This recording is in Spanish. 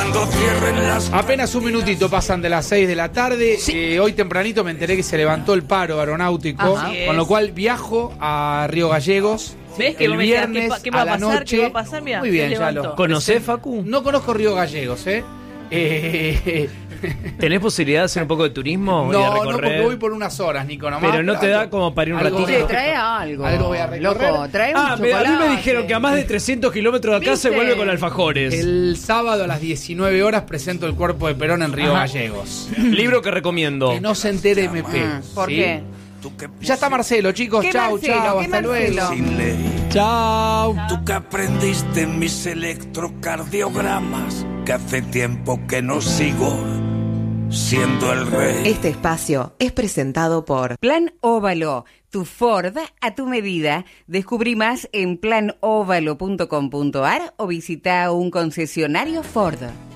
Cuando cierren las... Apenas un minutito pasan de las 6 de la tarde. Sí. Hoy tempranito me enteré que se levantó el paro aeronáutico, Ajá. con lo cual viajo a Río Gallegos. ¿Ves que el vos me decías, viernes ¿qué va a a la pasar? noche. ¿Qué va a pasar? Mirá, Muy bien, se ya levantó. lo ¿Conocés, Facu? No conozco Río Gallegos, ¿Tenés posibilidad de hacer un poco de turismo? y de No, recorrer? porque voy por unas horas, Nico, nomás. Pero no te da como para ir un Algo ratito. voy a- Che, trae algo. Algo voy a recorrer. Loco, trae un A mí chocolate. me dijeron que a más de 300 kilómetros de acá se ¿Viste? vuelve con alfajores. El sábado a las 19 horas presento El cuerpo de Perón en Río Gallegos. Libro que recomiendo. Que no se entere MP. ¿Por ¿sí? qué? Tú que Ya está Marcelo, chicos. ¿Qué Chau, Marcelo? chau. ¿Qué Hasta luego. Marcelo? sin ley. Chao. Tú que aprendiste mis electrocardiogramas, que hace tiempo que no sigo siendo el rey. Este espacio es presentado por Plan Óvalo, tu Ford a tu medida. Descubrí más en planovalo.com.ar o visita un concesionario Ford.